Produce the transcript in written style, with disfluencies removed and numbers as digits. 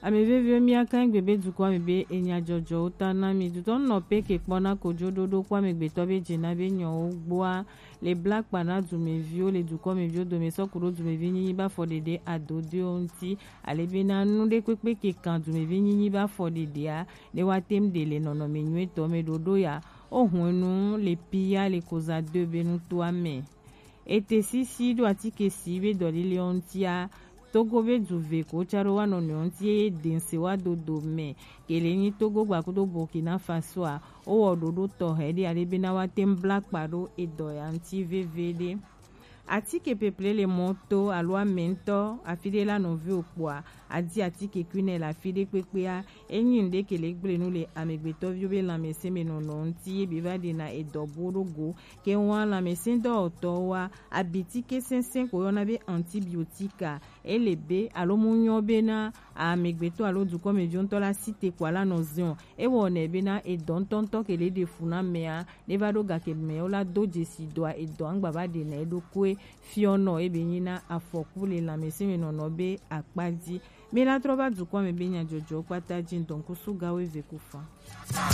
amevevio miaka ngbe dukwa mebe enya jojo utana mi duton no peke kpona kojododo kwa megbeto be jena be nyo ugboa le black pana dumevio le dukwa mevio dome sokuro dumevi nyinyi ba fodede adode onti alebena nude kwekpe ke kan dumevi nyinyi ba fodede a le watem de le nono menwe to me dodo ya ohunu le pia le koza de benu to ame ete sisi do atike sibe dolile ontia Togo be duve ko charo wa no nti dense wa dodo me kele ni Togo gba ko do Burkina Faso a o ododo to hedi alebe na wa tem black paro edo ya nti vvd atike peple le moto alwa mento afide la no vi opwa adi atike kwine la fide pepea enyinde kele gbre no le amegbeto vi be la mese me no nti e biva de na edo borogo ke wa la mese do to wa abitike sensen ko yona be antibiotika elebe alomunyo be na amegbeto alo du ko me jonto la cité kwa la no zion e wona be na edo ntonto kele de funa mea nevado ga ke me ola do jesi do edo angba ba de na edo kwe fiono ebe nyina afoku le la mese me no be akpaji me la troba du ko me be nya jojo pata jin donc suga we ve kufa